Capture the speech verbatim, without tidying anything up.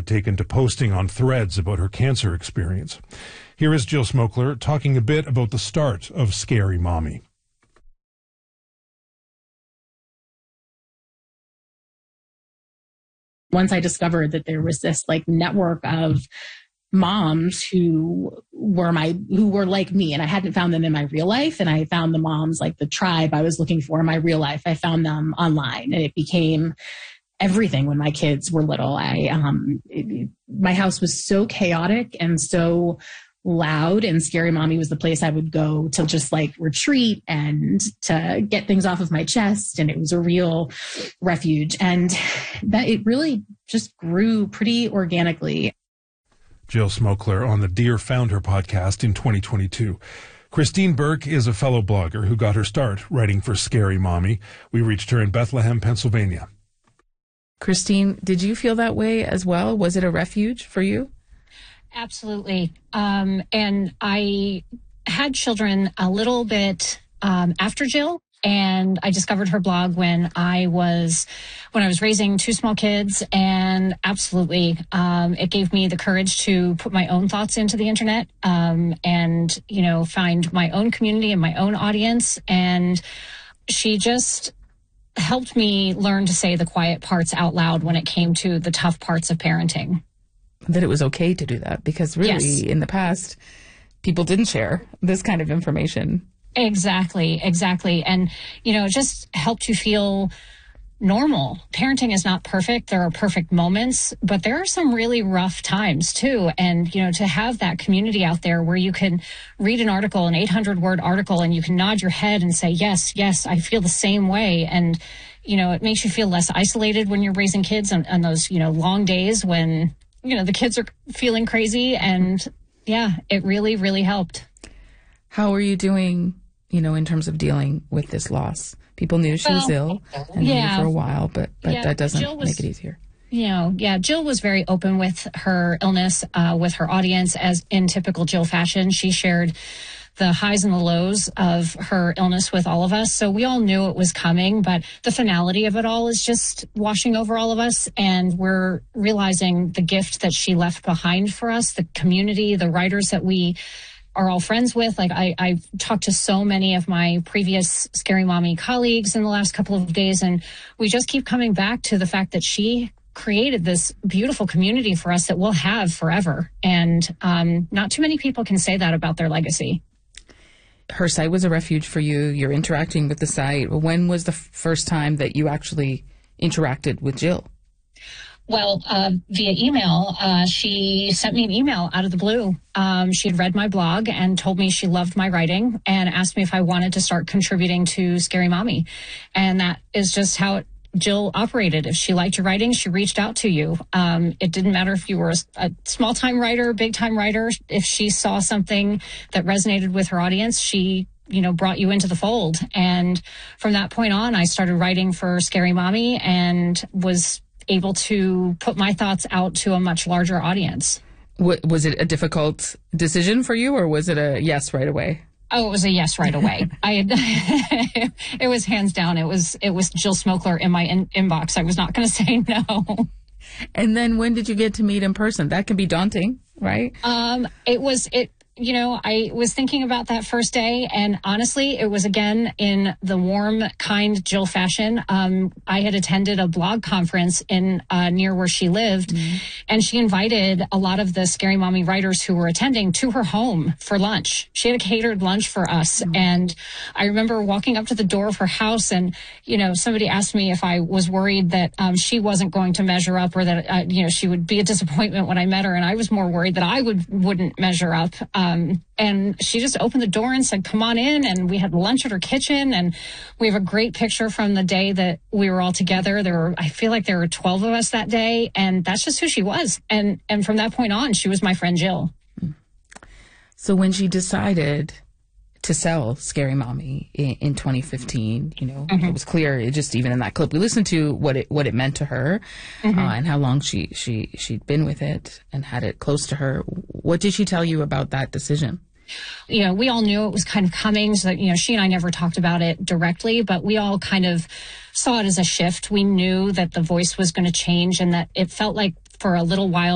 taken to posting on Threads about her cancer experience. Here is Jill Smokler talking a bit about the start of Scary Mommy. Once I discovered that there was this like network of moms who were my, who were like me, and I hadn't found them in my real life. And I found the moms, like the tribe I was looking for in my real life. I found them online, and it became everything when my kids were little. I, um, it, my house was so chaotic and so loud, and Scary Mommy was the place I would go to just like retreat and to get things off of my chest. And it was a real refuge. And that it really just grew pretty organically. Jill Smokler on the Dear Founder podcast in twenty twenty-two. Christine Burke is a fellow blogger who got her start writing for Scary Mommy. We reached her in Bethlehem, Pennsylvania. Christine, did you feel that way as well? Was it a refuge for you? Absolutely. Um, and I had children a little bit um, after Jill. And I discovered her blog when I was, when I was raising two small kids, and absolutely, um, it gave me the courage to put my own thoughts into the internet, um, and, you know, find my own community and my own audience. And she just helped me learn to say the quiet parts out loud when it came to the tough parts of parenting. That it was okay to do that, because really yes. in the past, people didn't share this kind of information. Exactly, exactly. And, you know, it just helped you feel normal. Parenting is not perfect. There are perfect moments, but there are some really rough times too. And, you know, to have that community out there where you can read an article, an eight hundred word article, and you can nod your head and say, yes, yes, I feel the same way. And, you know, it makes you feel less isolated when you're raising kids on, on those, you know, long days when, you know, the kids are feeling crazy. And yeah, it really, really helped. How are you doing, you know, in terms of dealing with this loss? People knew she well, was ill and yeah. knew for a while, but, but yeah, that doesn't was, make it easier. You know, yeah, Jill was very open with her illness, uh, with her audience, as in typical Jill fashion. She shared the highs and the lows of her illness with all of us. So we all knew it was coming, but the finality of it all is just washing over all of us. And we're realizing the gift that she left behind for us, the community, the writers that we are all friends with. Like I, I've talked to so many of my previous Scary Mommy colleagues in the last couple of days, and we just keep coming back to the fact that she created this beautiful community for us that we'll have forever. And um, not too many people can say that about their legacy. Her site was a refuge for you. You're interacting with the site. When was the f- first time that you actually interacted with Jill? Well, uh, via email. Uh, she sent me an email out of the blue. Um, she had read my blog and told me she loved my writing and asked me if I wanted to start contributing to Scary Mommy. And that is just how it, Jill operated. If she liked your writing, she reached out to you. Um, it didn't matter if you were a, a small-time writer, big-time writer. If she saw something that resonated with her audience, she you know, brought you into the fold. And from that point on, I started writing for Scary Mommy and was able to put my thoughts out to a much larger audience. What, was it a difficult decision for you, or was it a yes right away? Oh, it was a yes right away. I had, it was hands down. It was it was Jill Smokler in my in, inbox. I was not going to say no. And then when did you get to meet in person? That can be daunting, right? Um, it was it. You know, I was thinking about that first day, and honestly, it was again in the warm, kind Jill fashion. Um, I had attended a blog conference in uh, near where she lived, mm-hmm. and she invited a lot of the Scary Mommy writers who were attending to her home for lunch. She had a catered lunch for us, mm-hmm. and I remember walking up to the door of her house, and you know, somebody asked me if I was worried that um, she wasn't going to measure up, or that uh, you know, she would be a disappointment when I met her, and I was more worried that I would wouldn't measure up. Um, Um, and she just opened the door and said, come on in. And we had lunch at her kitchen. And we have a great picture from the day that we were all together. There were, I feel like there were twelve of us that day. And that's just who she was. And, and from that point on, she was my friend Jill. So when she decided to sell Scary Mommy in, in twenty fifteen, you know, mm-hmm. it was clear, it just even in that clip we listened to, what it what it meant to her, mm-hmm. uh, and how long she she she'd been with it and had it close to her. What did she tell you about that decision? You know, we all knew it was kind of coming. So, you know, she and I never talked about it directly, but we all kind of saw it as a shift. We knew that the voice was going to change, and that it felt like for a little while